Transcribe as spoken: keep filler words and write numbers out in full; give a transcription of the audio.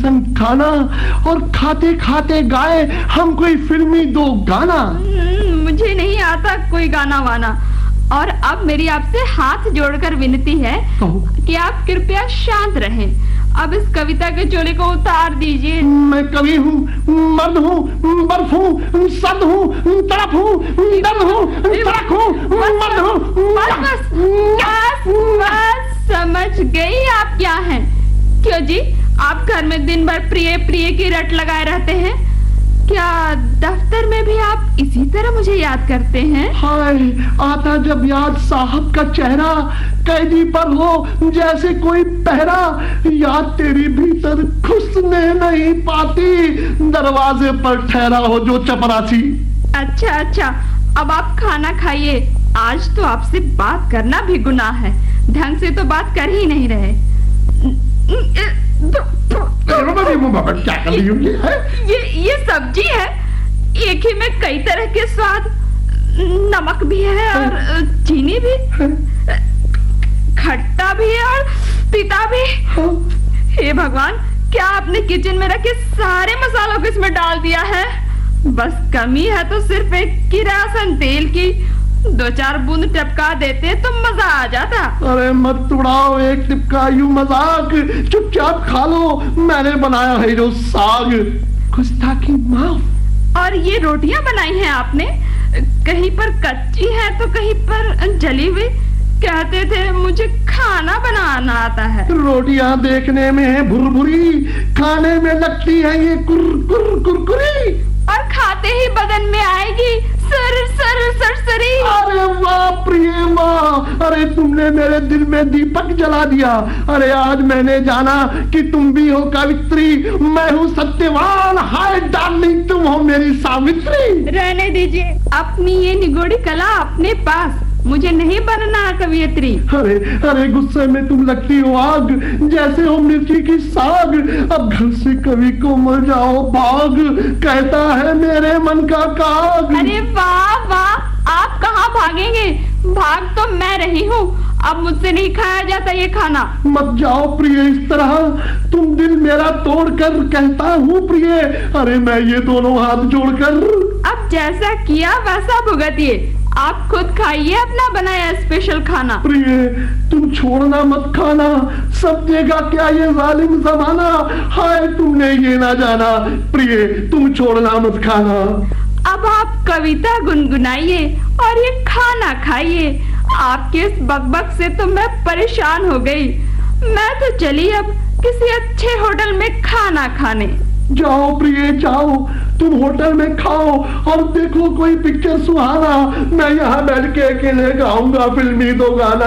मनपसंद खाना और खाते खाते गाए हम कोई फिल्मी दो गाना। मुझे नहीं आता कोई गाना वाना, और अब मेरी आपसे हाथ जोड़कर विनती है कि आप कृपया शांत रहें। अब इस कविता के चोले को उतार दीजिए। मैं कवि हूँ, मर्द हूँ, बर्फ हूँ, सद हूँ, तड़प हूँ, दर्द हूँ, तड़क हूँ, मर्द हूँ। बस बस बस बस समझ गई आप क्या हैं। क्यों जी, आप घर में दिन भर प्रिय प्रिय की रट लगाए रहते हैं? क्या दफ्तर में भी आप इसी तरह मुझे याद करते हैं? हाय, आता जब याद साहब का चेहरा, कैदी पर हो जैसे कोई पहरा। याद तेरी भीतर घुसने नहीं पाती, दरवाजे पर ठहरा हो जो चपरासी। अच्छा अच्छा, अब आप खाना खाइए। आज तो आपसे बात करना भी गुनाह है, ढंग से तो बात कर ही नहीं रहे। क्या कर रही हो? ये ये सब्जी है, एक ही में कई तरह के स्वाद, नमक भी है और चीनी भी, खट्टा भी है और तीता भी। हे भगवान, क्या आपने किचन में रखे सारे मसालों को इसमें डाल दिया है? बस कमी है तो सिर्फ एक किरासन तेल की, दो चार बूंद टपका देते तो मजा आ जाता। अरे मत उड़ाओ एक टिपका यूं मजाक, चुपचाप खा लो, मैंने बनाया है जो साग। गुस्ताखी माफ। और ये रोटियां बनाई हैं आपने, कहीं पर कच्ची है तो कहीं पर जली हुई। कहते थे मुझे खाना बनाना आता है। रोटियां देखने में है भुरभुरी, खाने में लगती है ये कुर कुर कुरकुरी, और खाते ही बदन में आएगी सर सर सरसरी। अरे वाह प्रिय वाह, अरे तुमने मेरे दिल में दीपक जला दिया। अरे आज मैंने जाना कि तुम भी हो कवित्री, मैं हूँ सत्यवान। हाय डार्लिंग, तुम हो मेरी सावित्री। रहने दीजिए अपनी ये निगोड़ी कला अपने पास, मुझे नहीं बनना कवियत्री। अरे अरे गुस्से में तुम लगती हो आग, जैसे हो मिर्ची की साग। अब घर से कवि को मर जाओ भाग, कहता है मेरे मन का काग। अरे वाह वाह, आप कहाँ भागेंगे? भाग तो मैं रही हूँ, अब मुझसे नहीं खाया जाता ये खाना। मत जाओ प्रिय इस तरह, तुम दिल मेरा तोड़कर, कहता हूँ प्रिय। अरे मैं ये दोनों हाथ जोड़कर। अब जैसा किया वैसा भुगतिए, आप खुद खाइए अपना बनाया स्पेशल खाना। प्रिय तुम छोड़ना मत खाना, सब देगा क्या ये जालिम जमाना। हाय तुमने ये ना जाना, प्रिय तुम छोड़ना मत खाना। अब आप कविता गुनगुनाइए और ये खाना खाइए। आपके इस बकबक से तो मैं परेशान हो गई। मैं तो चली अब किसी अच्छे होटल में खाना खाने। जाओ प्रिय जाओ, तुम होटल में खाओ और देखो कोई पिक्चर सुहाना। मैं यहाँ बैठ के अकेले गाऊंगा फिल्मी दो गाना।